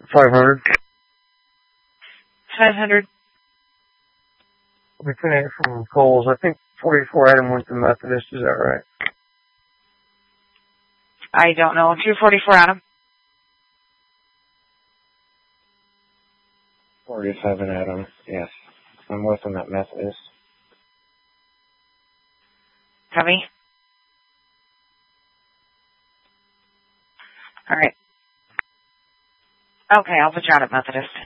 500. 500. Lieutenant from Coles. I think 44 Adam went to Methodist. Is that right? I don't know. 244 Adam. 47 Adam. Yes. I'm with him at Methodist. Copy. All right. Okay, I'll put you out at Methodist.